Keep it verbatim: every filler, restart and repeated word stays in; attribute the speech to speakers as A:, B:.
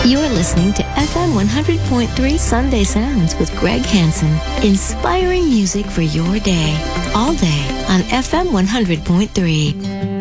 A: You're listening to F M one hundred point three Sunday Sounds with Greg Hansen. Inspiring music for your day, all day on F M one hundred point three.